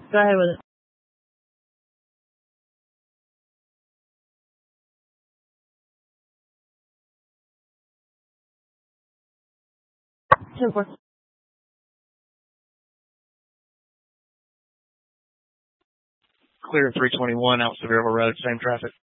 Go ahead with it. Super. Clear 321 out Sevierville Road, same traffic.